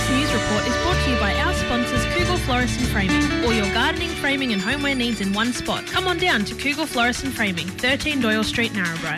This news report is brought to you by our sponsors Cougal Florist and Framing. All your gardening, framing and homeware needs in one spot. Come on down to Cougal Florist and Framing, 13 Doyle Street, Narrabri.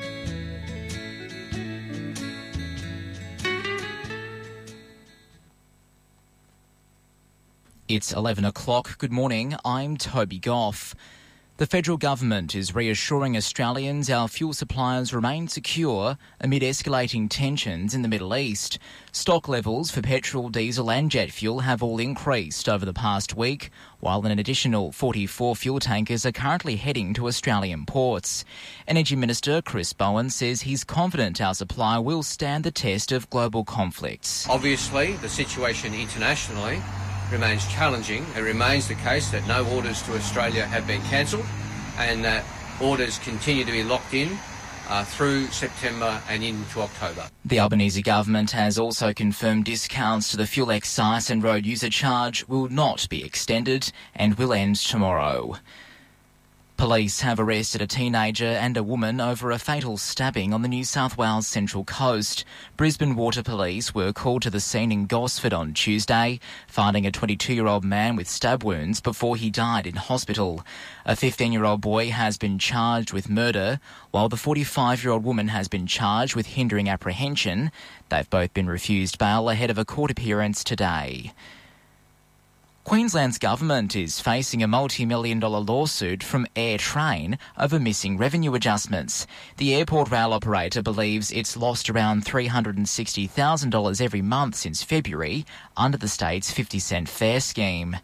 It's 11 o'clock. Good morning. I'm Toby Goff. The federal government is reassuring Australians our fuel supplies remain secure amid escalating tensions in the Middle East. Stock levels for petrol, diesel and jet fuel have all increased over the past week, while an additional 44 fuel tankers are currently heading to Australian ports. Energy Minister Chris Bowen says he's confident our supply will stand the test of global conflicts. Obviously, the situation internationally remains challenging. It remains the case that no orders to Australia have been cancelled and that orders continue to be locked in through September and into October. The Albanese government has also confirmed discounts to the fuel excise and road user charge will not be extended and will end tomorrow. Police have arrested a teenager and a woman over a fatal stabbing on the New South Wales Central Coast. Brisbane Water Police were called to the scene in Gosford on Tuesday, finding a 22-year-old man with stab wounds before he died in hospital. A 15-year-old boy has been charged with murder, while the 45-year-old woman has been charged with hindering apprehension. They've both been refused bail ahead of a court appearance today. Queensland's government is facing a multi-million-dollar lawsuit from AirTrain over missing revenue adjustments. The airport rail operator believes it's lost around $360,000 every month since February under the state's 50-cent fare scheme.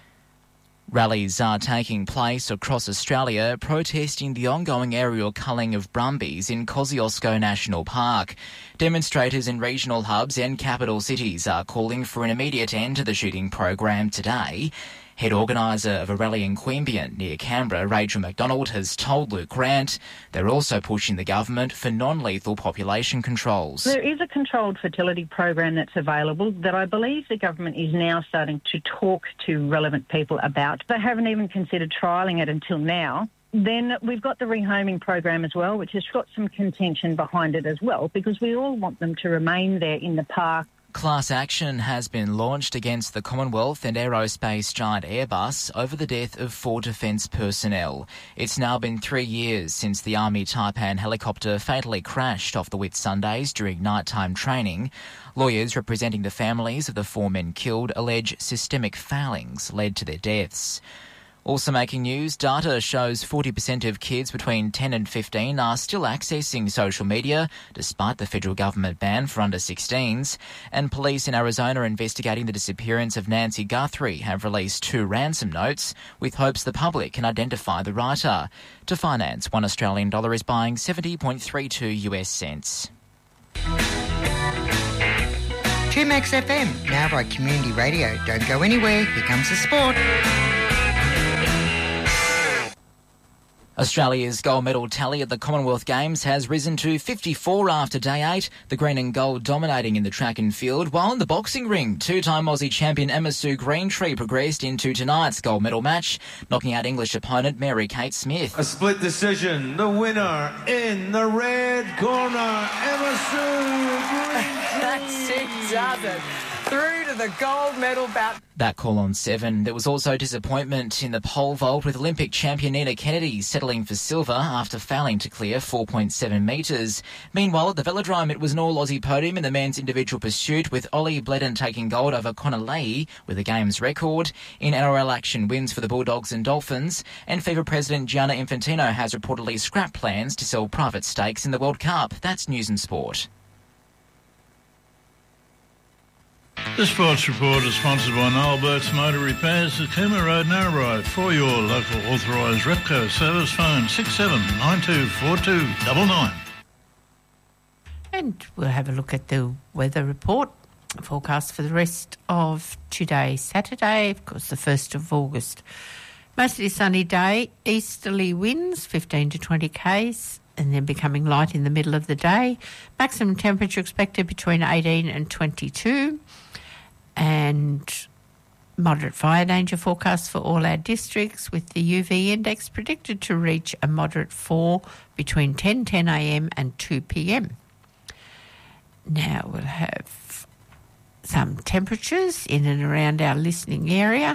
Rallies are taking place across Australia protesting the ongoing aerial culling of brumbies in Kosciuszko National Park. Demonstrators in regional hubs and capital cities are calling for an immediate end to the shooting program today. Head organiser of a rally in Queanbeyan near Canberra, Rachel McDonald, has told Luke Grant they're also pushing the government for non-lethal population controls. There is a controlled fertility program that's available that I believe the government is now starting to talk to relevant people about. They haven't even considered trialling it until now. Then we've got the rehoming program as well, which has got some contention behind it as well, because we all want them to remain there in the park. Class action has been launched against the Commonwealth and aerospace giant Airbus over the death of 4 defence personnel. It's now been 3 years since the Army Taipan helicopter fatally crashed off the Whitsundays during nighttime training. Lawyers representing the families of the 4 men killed allege systemic failings led to their deaths. Also making news, data shows 40% of kids between 10 and 15 are still accessing social media, despite the federal government ban for under-16s. And police in Arizona investigating the disappearance of Nancy Guthrie have released 2 ransom notes, with hopes the public can identify the writer. To finance, $1 Australian is buying 70.32 US cents. 2Max FM, now by Community Radio. Don't go anywhere, here comes the sport. Australia's gold medal tally at the Commonwealth Games has risen to 54 after day 8, the green and gold dominating in the track and field, while in the boxing ring, 2-time Aussie champion Emma Sue Greentree progressed into tonight's gold medal match, knocking out English opponent Mary Kate Smith. A split decision, the winner in the red corner, Emma Sue Greentree. That's it, does it? Through to the gold medal bout. That call on 7. There was also disappointment in the pole vault, with Olympic champion Nina Kennedy settling for silver after failing to clear 4.7 metres. Meanwhile, at the velodrome, it was an all-Aussie podium in the men's individual pursuit, with Ollie Bledon taking gold over Connor Leahy with a games record. In NRL action, wins for the Bulldogs and Dolphins, and FIFA President Gianni Infantino has reportedly scrapped plans to sell private stakes in the World Cup. That's News and Sport. The Sports Report is sponsored by Noel Burke's Motor Repairs at Cooma Road, Narrabri. For your local authorised Repco service, phone 67924299. And we'll have a look at the weather report. Forecast for the rest of today, Saturday, of course, the 1st of August. Mostly sunny day, easterly winds, 15 to 20 k's, and then becoming light in the middle of the day. Maximum temperature expected between 18 and 22. And moderate fire danger forecast for all our districts, with the UV index predicted to reach a moderate 4 between 10:10 a.m. and 2 p.m. Now we'll have some temperatures in and around our listening area.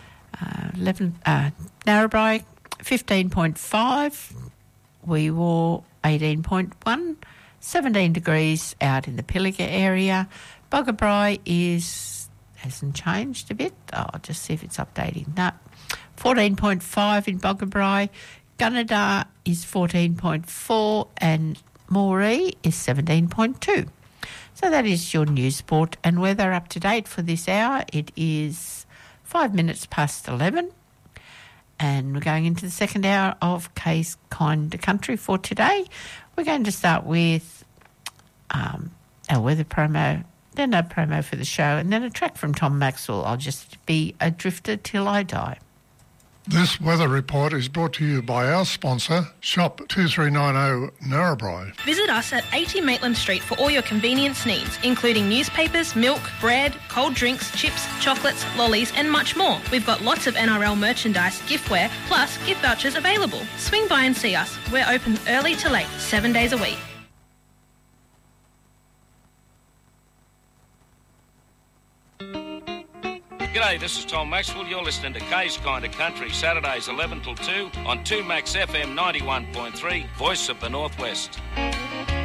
Narrabri, 15.5. We wore 18.1. 17 degrees out in the Pilliga area. Boggabri hasn't changed a bit. I'll just see if it's updating. No. 14.5 in Boggabri. Gunnedah is 14.4 and Moree is 17.2. So that is your news, sport and weather up to date for this hour. It is 5 minutes past 11 and we're going into the second hour of K's Kind of Country for today. We're going to start with our weather promo, then a promo for the show and then a track from Tom Maxwell, I'll Just Be a Drifter Till I Die. This weather report is brought to you by our sponsor, Shop 2390 Narrabri. Visit us at 80 Maitland Street for all your convenience needs, including newspapers, milk, bread, cold drinks, chips, chocolates, lollies and much more. We've got lots of NRL merchandise, giftware, plus gift vouchers available. Swing by and see us. We're open early to late, 7 days a week. G'day, this is Tom Maxwell. You're listening to K's Kind of Country, Saturdays 11 till 2 on 2Max FM 91.3, Voice of the Northwest.